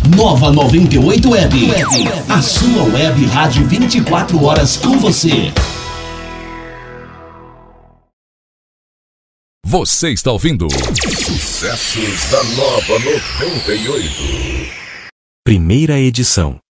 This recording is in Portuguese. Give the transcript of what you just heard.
Nova 98 Web. A sua web rádio 24 horas com você. Você está ouvindo Sucessos da Nova 98. Primeira edição.